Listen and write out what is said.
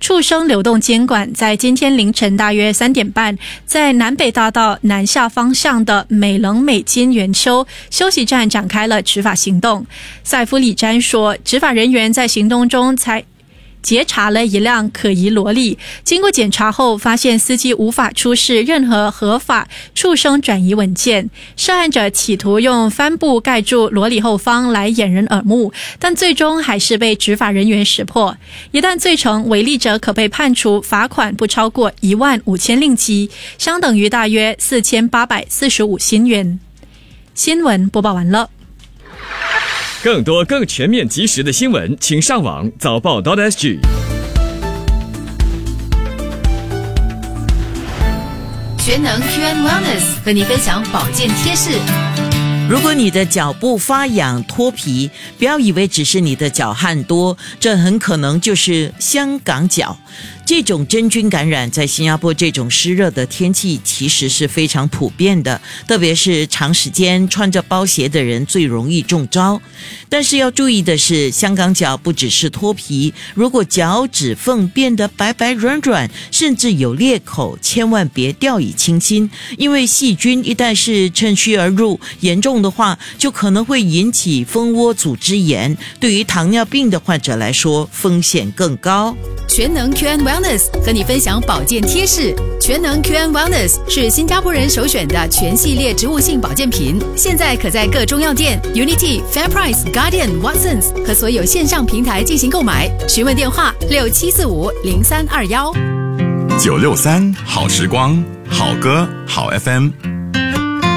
畜生流动监管在今天凌晨大约3点半，在南北大道南下方向的美棱美金圆丘休息站展开了执法行动。塞夫里詹说，执法人员在行动中才截查了一辆可疑罗里，经过检查后发现司机无法出示任何合法畜生转移文件。涉案者企图用帆布盖住罗里后方来掩人耳目，但最终还是被执法人员识破。一旦罪成，违例者可被判处罚款不超过15000令吉，相等于大约4845新元。新闻播报完了。 更多更全面及时的新闻，请上网早报.sg。 全能 QN Wellness 和你分享保健贴士。 如果你的脚部发痒脱皮，不要以为只是你的脚汗多，这很可能就是香港脚。这种真菌感染在新加坡这种湿热的天气其实是非常普遍的，特别是长时间穿着包鞋的人最容易中招。但是要注意的是，香港脚不只是脱皮，如果脚趾缝变得白白软软，甚至有裂口，千万别掉以轻心，因为细菌一旦是趁虚而入，严重的话就可能会引起蜂窝组织炎，对于糖尿病的患者来说风险更高。 全能 QN Wellness 和你分享保健贴士。全能 QN Wellness 是新加坡人首选的全系列植物性保健品，现在可在各中药店、Unity、FairPrice、Guardian、Watsons 和所有线上平台进行购买。询问电话67450321。 963好时光，好歌好 FM。